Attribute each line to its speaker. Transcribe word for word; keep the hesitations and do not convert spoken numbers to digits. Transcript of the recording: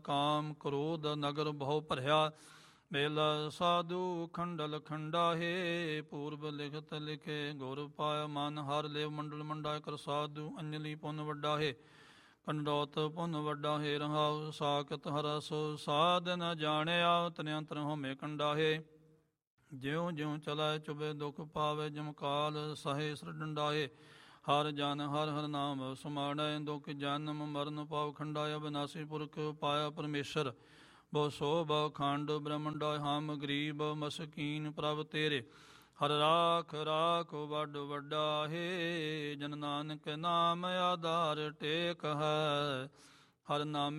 Speaker 1: ਕਾਮ ਕ੍ਰੋਧ ਨਗਰ ਬਹੁ ਭਰਿਆ। ਮੇਲ ਸਾਧੂ ਖੰਡਲ ਖੰਡਾਹੇ, ਪੂਰਬ ਲਿਖਤ ਲਿਖੇ ਗੁਰ ਪਾਇਆ ਮਨ। ਹਰ ਲੇਵ ਮੰਡਲ ਮੰਡਾ ਕਰ ਸਾਧੂ, ਅੰਜਲੀ ਪੁੰਨ ਵੱਡਾ ਹੈ ਕੰਡੋਤ ਪੁੰਨ ਵੱਡਾ ਹੈ। ਰਹਾਉ ਸਾਕਤ ਹਰਸ ਸਾਧ ਨ ਜਾਣਿਆ, ਤਨਯੰਤਰ ਹੋਮੇ ਕੰਡਾ ਹੈ। ਜਿਉ ਜਿਉ ਚਲੈ ਚੁਬੇ ਦੁਖ ਪਾਵੇ, ਜਮ ਕਾਲ ਸਹੇ ਸਿਰ ਡੰਡਾਏ। ਹਰ ਜਨ ਹਰ ਹਰ ਨਾਮ ਸਮਾੜੈ, ਦੁਖ ਜਨਮ ਮਰਨ ਪਾਉ ਖੰਡਾਇਆ। ਬਿਨਾਸੀ ਪੁਰਖ ਪਾਇਆ ਪਰਮੇਸ਼ਰ, ਬਹੁ ਸੋ ਬਹੁ ਖੰਡ ਬ੍ਰਹਮੰਡਾ। ਹਮ ਗਰੀਬ ਮਸਕੀਨ ਪ੍ਰਭ ਤੇਰੇ, ਹਰ ਰਾਖ ਰਾਖ ਵੱਡ ਵੱਡਾ ਹੈ। ਜਨ ਨਾਨਕ ਨਾਮ ਆਧਾਰ ਟੇਕ ਹੈ, ਹਰ ਨਾਮ